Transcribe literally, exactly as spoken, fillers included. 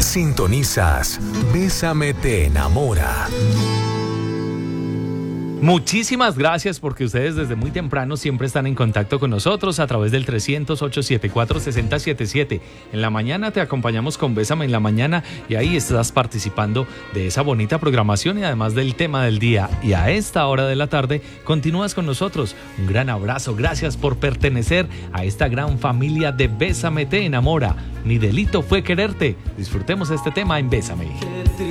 Sintonizas Bésame te enamora. Muchísimas gracias porque ustedes desde muy temprano siempre están en contacto con nosotros a través del trescientos, ochocientos setenta y cuatro, sesenta setenta y siete. En la mañana te acompañamos con Bésame en la mañana y ahí estás participando de esa bonita programación y además del tema del día. Y a esta hora de la tarde continúas con nosotros. Un gran abrazo, gracias por pertenecer a esta gran familia de Bésame te enamora. Mi delito fue quererte. Disfrutemos este tema en Bésame.